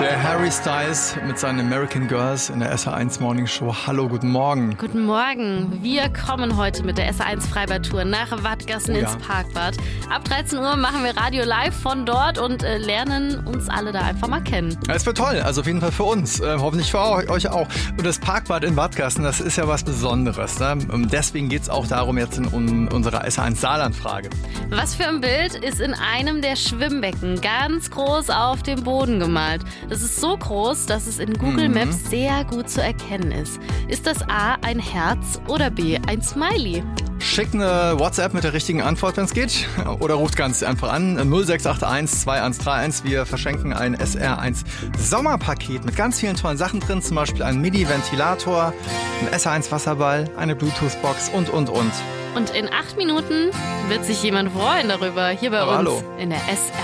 Der Harry Styles mit seinen American Girls in der SR1 Morning Show. Hallo, guten Morgen. Guten Morgen. Wir kommen heute mit der SR1 Freibad-Tour nach Wattgassen ins Parkbad. Ab 13 Uhr machen wir Radio live von dort und lernen uns alle da einfach mal kennen. Es wird toll, also auf jeden Fall für uns, hoffentlich für euch auch. Und das Parkbad in Wattgassen, das ist ja was Besonderes. Ne? Deswegen geht es auch darum jetzt in unserer SR1 Saarland-Frage. Was für ein Bild ist in einem der Schwimmbecken ganz groß auf dem Boden gemalt? Das ist so groß, dass es in Google Maps sehr gut zu erkennen ist. Ist das A, ein Herz oder B, ein Smiley? Schickt eine WhatsApp mit der richtigen Antwort, wenn es geht. Oder ruft ganz einfach an 0681 2131. Wir verschenken ein SR1 Sommerpaket mit ganz vielen tollen Sachen drin. Zum Beispiel einen MIDI-Ventilator, ein SR1 Wasserball, eine Bluetooth-Box und. Und in 8 Minuten wird sich jemand freuen darüber hier bei uns in der SR1.